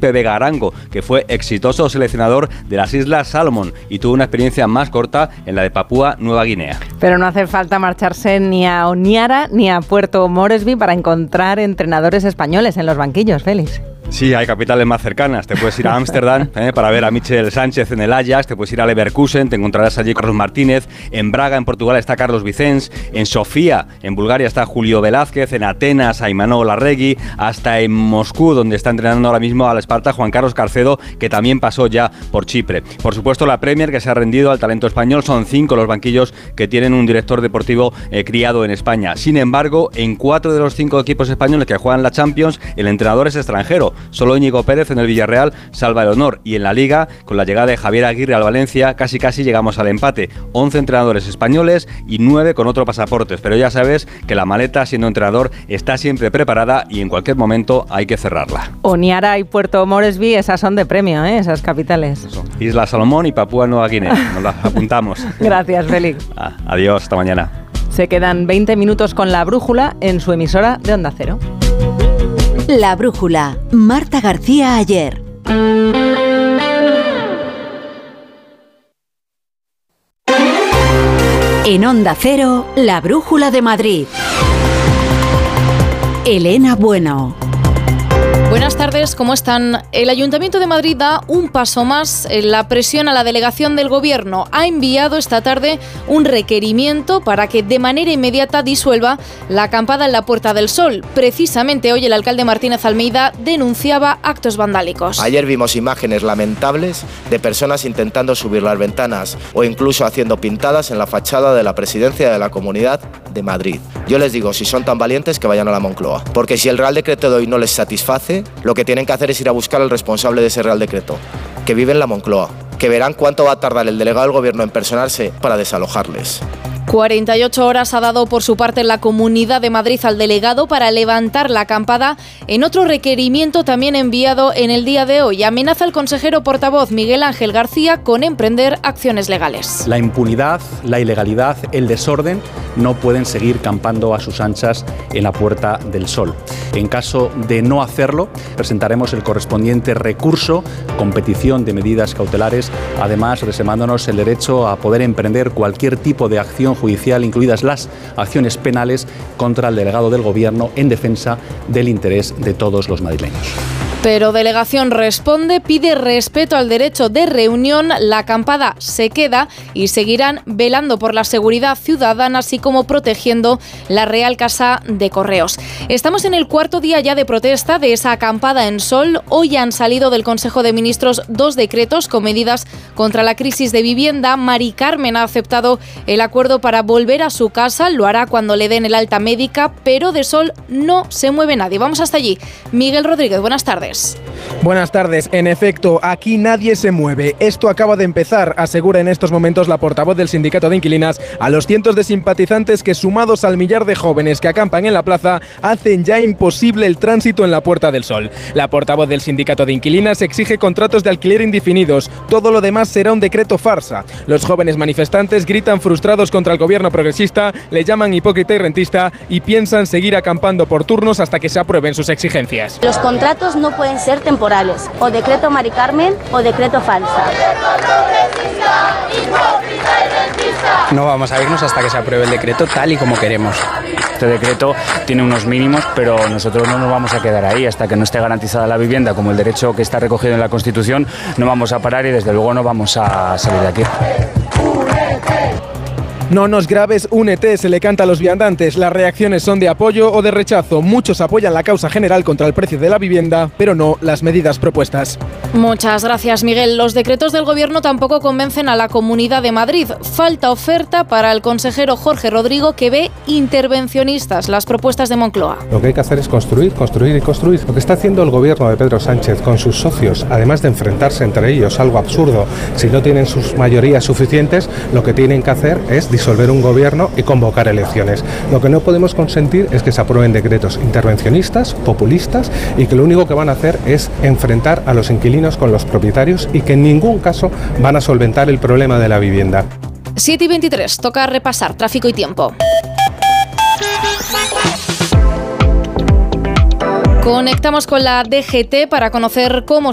Felipe Vega Arango, que fue exitoso seleccionador de las Islas Salomón y tuvo una experiencia más corta en la de Papúa Nueva Guinea. Pero no hace falta marcharse ni a Honiara ni a Puerto Moresby para encontrar entrenadores españoles en los banquillos, Félix. Sí, hay capitales más cercanas. Te puedes ir a Ámsterdam para ver a Michel Sánchez en el Ajax, te puedes ir a Leverkusen, te encontrarás allí Carlos Martínez, en Braga, en Portugal, está Carlos Vicens, en Sofía, en Bulgaria, está Julio Velázquez, en Atenas, a Imanol Arregui, hasta en Moscú, donde está entrenando ahora mismo al Sparta Juan Carlos Carcedo, que también pasó ya por Chipre. Por supuesto, la Premier, que se ha rendido al talento español, son 5 los banquillos que tienen un director deportivo criado en España. Sin embargo, en 4 de los 5 equipos españoles que juegan la Champions, el entrenador es extranjero. Solo Íñigo Pérez en el Villarreal salva el honor, y en la Liga, con la llegada de Javier Aguirre al Valencia, casi llegamos al empate. 11 entrenadores españoles y 9 con otro pasaportes, pero ya sabes que la maleta, siendo entrenador, está siempre preparada y en cualquier momento hay que cerrarla. Honiara y Puerto Moresby, esas son de premio, esas capitales. Eso. Isla Salomón y Papúa Nueva Guinea, nos las apuntamos. Gracias, Félix. Adiós, hasta mañana. Se quedan 20 minutos con La Brújula en su emisora de Onda Cero. La Brújula, Marta García Ayer. En Onda Cero, La Brújula de Madrid. Elena Bueno. Buenas tardes, ¿cómo están? El Ayuntamiento de Madrid da un paso más en la presión a la delegación del Gobierno. Ha enviado esta tarde un requerimiento para que de manera inmediata disuelva la acampada en la Puerta del Sol. Precisamente hoy el alcalde Martínez Almeida denunciaba actos vandálicos. Ayer vimos imágenes lamentables de personas intentando subir las ventanas o incluso haciendo pintadas en la fachada de la Presidencia de la Comunidad de Madrid. Yo les digo, si son tan valientes, que vayan a la Moncloa. Porque si el Real Decreto de hoy no les satisface, lo que tienen que hacer es ir a buscar al responsable de ese Real Decreto, que vive en la Moncloa, que verán cuánto va a tardar el delegado del Gobierno en personarse para desalojarles. 48 horas ha dado por su parte la Comunidad de Madrid al delegado para levantar la acampada en otro requerimiento también enviado en el día de hoy. Amenaza el consejero portavoz Miguel Ángel García con emprender acciones legales. La impunidad, la ilegalidad, el desorden no pueden seguir campando a sus anchas en la Puerta del Sol. En caso de no hacerlo, presentaremos el correspondiente recurso con petición de medidas cautelares, además reservándonos el derecho a poder emprender cualquier tipo de acción judicial, incluidas las acciones penales contra el delegado del Gobierno en defensa del interés de todos los madrileños. Pero delegación responde, pide respeto al derecho de reunión, la acampada se queda y seguirán velando por la seguridad ciudadana, así como protegiendo la Real Casa de Correos. Estamos en el cuarto día ya de protesta de esa acampada en Sol. Hoy han salido del Consejo de Ministros 2 decretos con medidas contra la crisis de vivienda. Mari Carmen ha aceptado el acuerdo para volver a su casa, lo hará cuando le den el alta médica, pero de Sol no se mueve nadie. Vamos hasta allí. Miguel Rodríguez, buenas tardes. Buenas tardes. En efecto, aquí nadie se mueve. Esto acaba de empezar, asegura en estos momentos la portavoz del Sindicato de Inquilinas a los cientos de simpatizantes que, sumados al millar de jóvenes que acampan en la plaza, hacen ya imposible el tránsito en la Puerta del Sol. La portavoz del Sindicato de Inquilinas exige contratos de alquiler indefinidos. Todo lo demás será un decreto farsa. Los jóvenes manifestantes gritan frustrados contra el gobierno progresista, le llaman hipócrita y rentista y piensan seguir acampando por turnos hasta que se aprueben sus exigencias. Los contratos no pueden ser temporales, o decreto Mari Carmen o decreto falsa. No vamos a irnos hasta que se apruebe el decreto tal y como queremos. Este decreto tiene unos mínimos, pero nosotros no nos vamos a quedar ahí hasta que no esté garantizada la vivienda como el derecho que está recogido en la Constitución. No vamos a parar y desde luego no vamos a salir de aquí. No nos grabes, únete, se le canta a los viandantes. Las reacciones son de apoyo o de rechazo. Muchos apoyan la causa general contra el precio de la vivienda, pero no las medidas propuestas. Muchas gracias, Miguel. Los decretos del Gobierno tampoco convencen a la Comunidad de Madrid. Falta oferta para el consejero Jorge Rodrigo, que ve intervencionistas las propuestas de Moncloa. Lo que hay que hacer es construir, construir y construir. Lo que está haciendo el Gobierno de Pedro Sánchez con sus socios, además de enfrentarse entre ellos, algo absurdo, si no tienen sus mayorías suficientes, lo que tienen que hacer es disolver un gobierno y convocar elecciones. Lo que no podemos consentir es que se aprueben decretos intervencionistas, populistas, y que lo único que van a hacer es enfrentar a los inquilinos con los propietarios y que en ningún caso van a solventar el problema de la vivienda. 7:23, toca repasar tráfico y tiempo. Conectamos con la DGT para conocer cómo